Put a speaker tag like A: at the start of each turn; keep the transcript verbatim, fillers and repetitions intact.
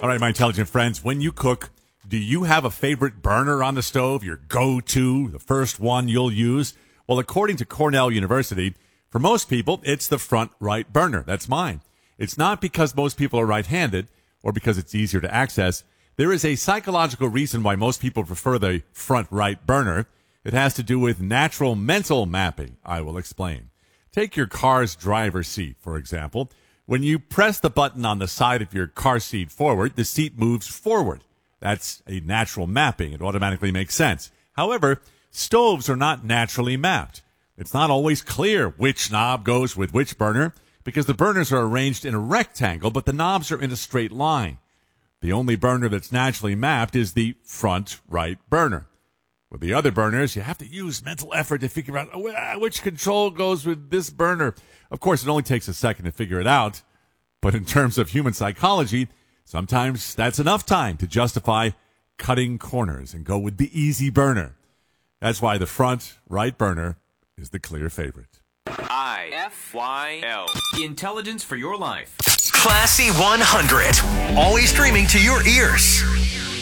A: All right, my intelligent friends, when you cook, do you have a favorite burner on the stove, your go-to, the first one you'll use? Well, according to Cornell University, for most people, it's the front right burner. That's mine. It's not because most people are right-handed or because it's easier to access. There is a psychological reason why most people prefer the front right burner. It has to do with natural mental mapping. I will explain. Take your car's driver's seat, for example. When you press the button on the side of your car seat forward, the seat moves forward. That's a natural mapping. It automatically makes sense. However, stoves are not naturally mapped. It's not always clear which knob goes with which burner because the burners are arranged in a rectangle, but the knobs are in a straight line. The only burner that's naturally mapped is the front right burner. With the other burners, you have to use mental effort to figure out oh, which control goes with this burner. Of course, it only takes a second to figure it out. But in terms of human psychology, sometimes that's enough time to justify cutting corners and go with the easy burner. That's why the front right burner is the clear favorite.
B: I F Y L. Intelligence for your life.
C: Classy one hundred. Always streaming to your ears.